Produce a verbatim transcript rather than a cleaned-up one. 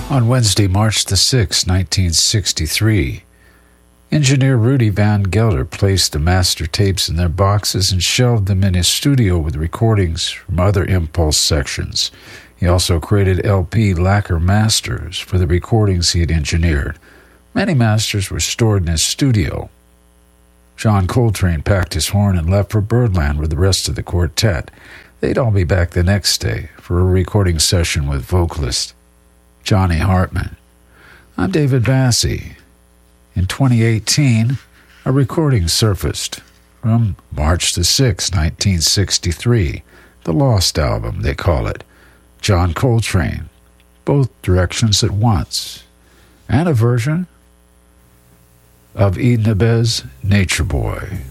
On Wednesday, March the sixth, nineteen sixty-three, engineer Rudy Van Gelder placed the master tapes in their boxes and shelved them in his studio with recordings from other Impulse sections. He also created L P lacquer masters for the recordings he had engineered. Many masters were stored in his studio. John Coltrane packed his horn and left for Birdland with the rest of the quartet. They'd all be back the next day for a recording session with vocalist Johnny Hartman. I'm David Bassey. In twenty eighteen, a recording surfaced from March the sixth, nineteen sixty-three, the Lost album, they call it, John Coltrane, both directions at once, and a version of Edna Bez' Nature Boy.